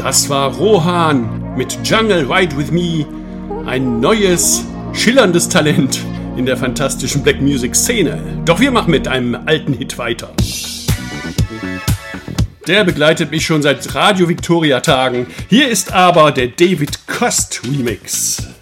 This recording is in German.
Das war Rohan mit Jungle Ride With Me, ein neues, schillerndes Talent in der fantastischen Black Music Szene. Doch wir machen mit einem alten Hit weiter. Der begleitet mich schon seit Radio Victoria Tagen. Hier ist aber der David Cost Remix.